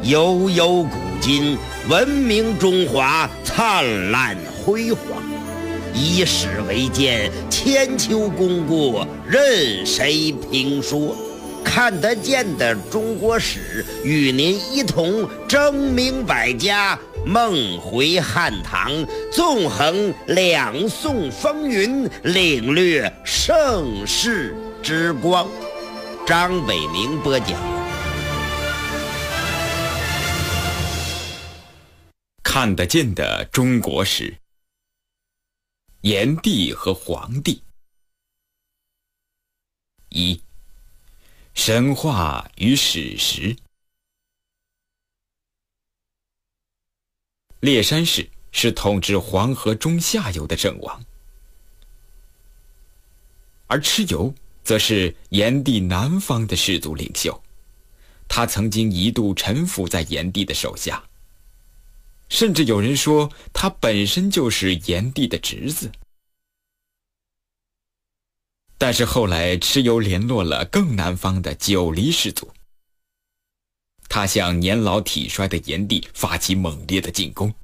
悠悠古今，文明中华灿烂辉煌。以史为鉴，千秋功过任谁评说。看得见的中国史，与您一同争鸣百家，梦回汉唐，纵横两宋风云，领略盛世之光。张伟明播讲。 看得见的中国史，炎帝和黄帝。一、神话与史实。烈山氏是统治黄河中下游的圣王，而蚩尤则是炎帝南方的氏族领袖，他曾经一度臣服在炎帝的手下，甚至有人说他本身就是炎帝的侄子。但是后来蚩尤联络了更南方的九黎氏族，他向年老体衰的炎帝发起猛烈的进攻。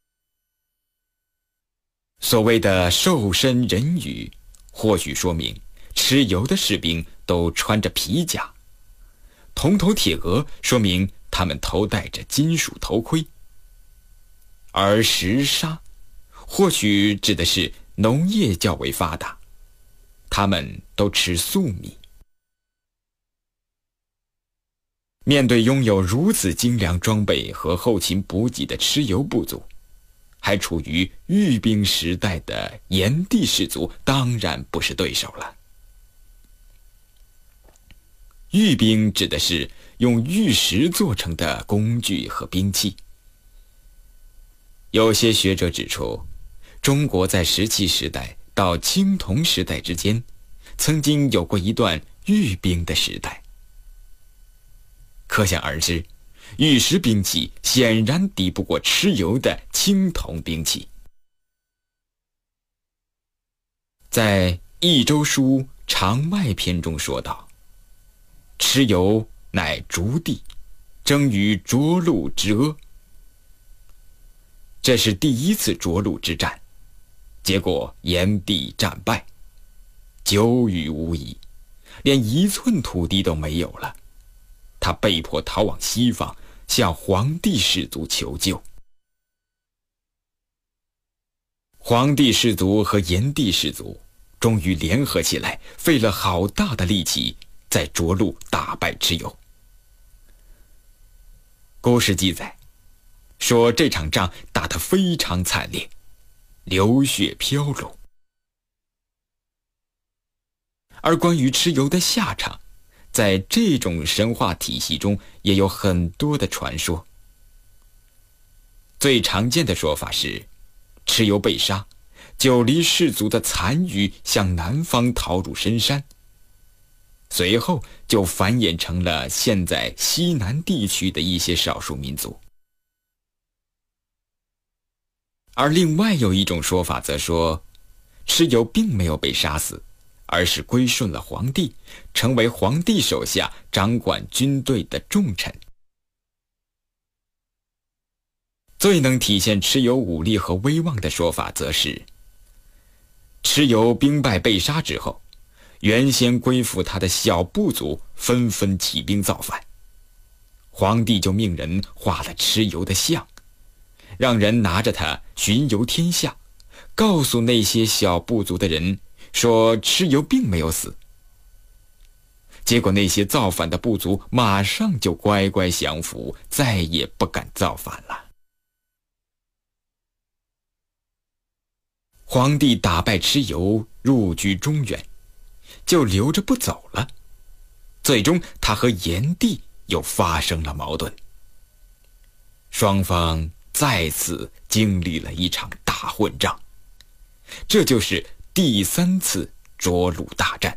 所谓的兽身人羽，或许说明蚩尤的士兵都穿着皮甲，铜头铁额说明他们头戴着金属头盔，而食沙或许指的是农业较为发达，他们都吃粟米。面对拥有如此精良装备和后勤补给的蚩尤部族，还处于御兵时代的炎帝氏族当然不是对手了。御兵指的是用玉石做成的工具和兵器。有些学者指出，中国在石器时代到青铜时代之间，曾经有过一段御兵的时代。可想而知，玉石兵器显然敌不过蚩尤的青铜兵器。在《益州书·长麦篇》中说道：蚩尤乃逐地，征于涿鹿之阿。这是第一次涿鹿之战，结果炎帝战败，久雨无已，连1寸土地都没有了。他被迫逃往西方，向黄帝氏族求救。黄帝氏族和炎帝氏族终于联合起来，费了好大的力气，在涿鹿打败蚩尤。故事记载说，这场仗打得非常惨烈，流血飘橹。而关于蚩尤的下场，在这种神话体系中也有很多的传说。最常见的说法是，蚩尤被杀，九黎氏族的残余向南方逃入深山，随后就繁衍成了现在西南地区的一些少数民族。而另外有一种说法则说，蚩尤并没有被杀死，而是归顺了黄帝，成为黄帝手下掌管军队的重臣。最能体现蚩尤武力和威望的说法则是，蚩尤兵败被杀之后，原先归附他的小部族纷纷起兵造反，黄帝就命人画了蚩尤的像，让人拿着它巡游天下，告诉那些小部族的人说蚩尤并没有死。结果那些造反的部族马上就乖乖降服，再也不敢造反了。黄帝打败蚩尤，入居中原，就留着不走了。最终他和炎帝又发生了矛盾，双方再次经历了一场大混战，这就是第3次涿鹿大战。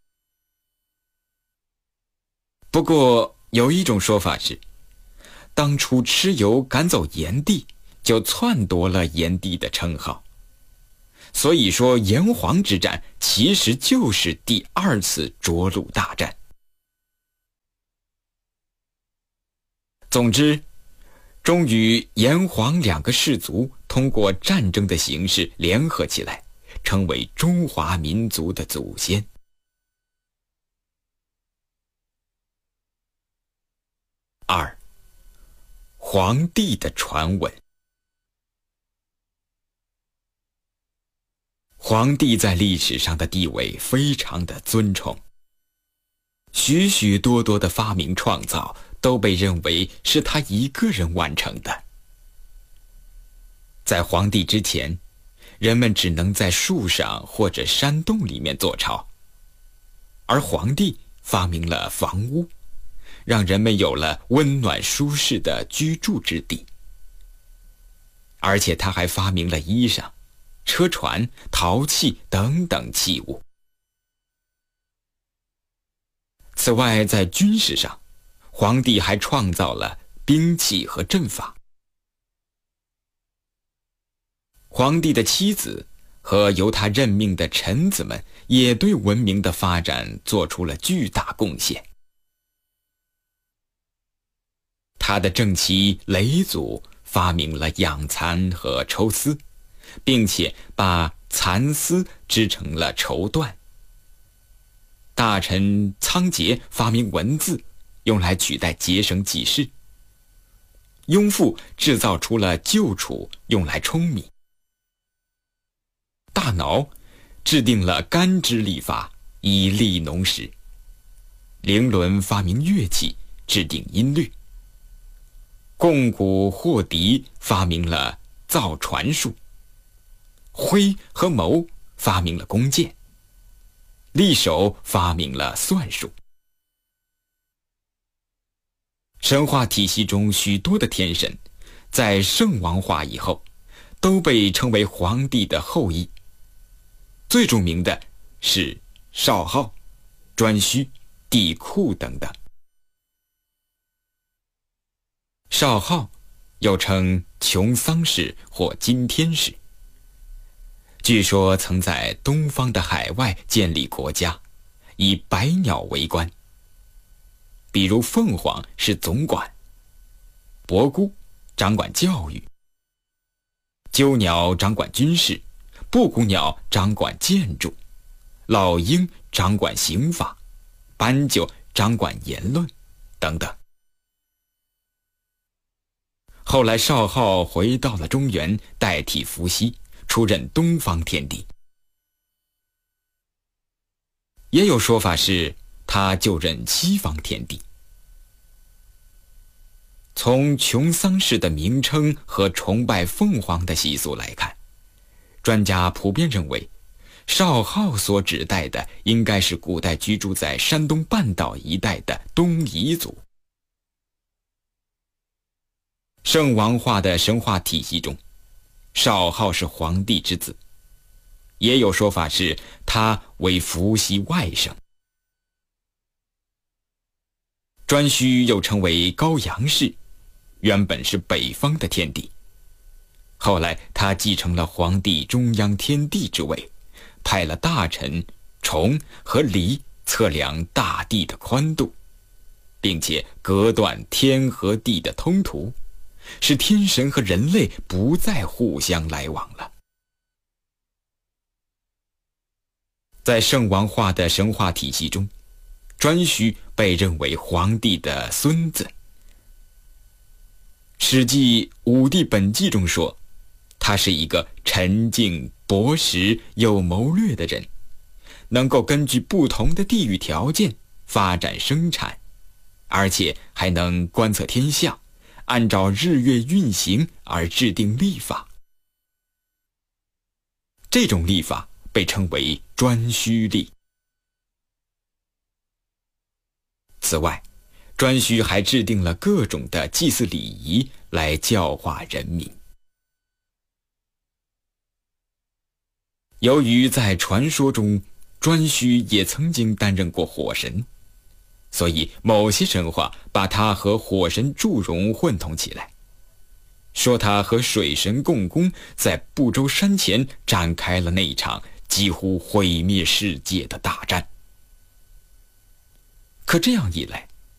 不过有一种说法是，当初蚩尤赶走炎帝，就篡夺了炎帝的称号，所以说炎黄之战其实就是第2次涿鹿大战。总之， 终于炎黄两个氏族通过战争的形式联合起来，成为中华民族的祖先。2. 黄帝的传闻。黄帝在历史上的地位非常的尊崇，许许多多的发明创造都被认为是他一个人完成的。在黄帝之前，人们只能在树上或者山洞里面做巢，而黄帝发明了房屋，让人们有了温暖舒适的居住之地。而且他还发明了衣裳、车船、陶器等等器物。此外，在军事上，黄帝还创造了兵器和阵法。黄帝的妻子和由他任命的臣子们也对文明的发展做出了巨大贡献。他的正妻嫘祖发明了养蚕和抽丝，并且把蚕丝织成了绸缎。大臣仓颉发明文字，用来取代结绳记事。雍父制造出了臼杵，用来舂米。大脑制定了干支历法，以利农时。伶伦发明乐器，制定音律。贡古霍狄发明了造船术。徽和谋发明了弓箭。厉守发明了算术。神话体系中许多的天神，在圣王化以后，都被称为黄帝的后裔。最著名的是少昊、颛顼、帝喾等等。少昊又称穷桑氏或金天氏，据说曾在东方的海外建立国家，以百鸟为官。比如凤凰是总管，伯姑掌管教育，鸠鸟掌管军事，布谷鸟掌管建筑，老鹰掌管刑法，斑鸠掌管言论等等。后来少昊回到了中原，代替伏羲出任东方天帝。也有说法是他就任西方天帝。从穷桑氏的名称和崇拜凤凰的习俗来看，专家普遍认为少昊所指代的应该是古代居住在山东半岛一带的东夷族。圣王化的神话体系中，少昊是黄帝之子，也有说法是他为伏羲外甥。颛顼又称为高阳氏，原本是北方的天帝，后来他继承了黄帝中央天帝之位，派了大臣崇和黎测量大地的宽度，并且隔断天和地的通途，使天神和人类不再互相来往了。在圣王化的神话体系中，颛顼被认为黄帝的孙子。史记《武帝本纪》中说，他是一个沉静、博识又谋略的人，能够根据不同的地域条件发展生产，而且还能观测天象，按照日月运行而制定历法。这种历法被称为颛顼历。此外，颛顼还制定了各种的祭祀礼仪来教化人民。由于在传说中颛顼也曾经担任过火神，所以某些神话把他和火神祝融混同起来，说他和水神共工在不周山前展开了那一场几乎毁灭世界的大战。可这样一来，